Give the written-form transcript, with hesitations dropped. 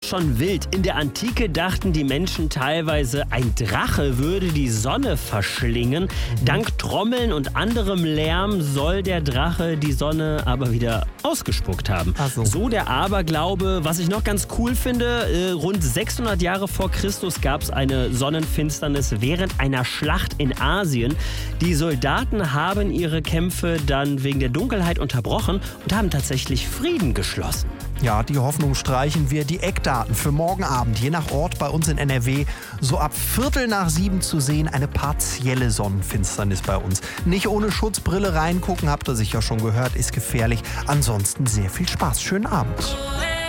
schon wild. In der Antike dachten die Menschen teilweise, ein Drache würde die Sonne verschlingen. Dank Trommeln und anderem Lärm soll der Drache die Sonne aber wieder ausgespuckt haben. So der Aberglaube. Was ich noch ganz cool finde, rund 600 Jahre vor Christus gab es eine Sonnenfinsternis während einer Schlacht in Asien. Die Soldaten haben ihre Kämpfe dann wegen der Dunkelheit unterbrochen und haben tatsächlich Frieden geschlossen. Ja, die Hoffnung streichen wir. Die Eckdaten für morgen Abend, je nach Ort bei uns in NRW, so ab 6:15 zu sehen, eine partielle Sonnenfinsternis bei uns. Nicht ohne Schutzbrille reingucken, habt ihr sicher schon gehört, ist gefährlich. Ansonsten sehr viel Spaß. Schönen Abend.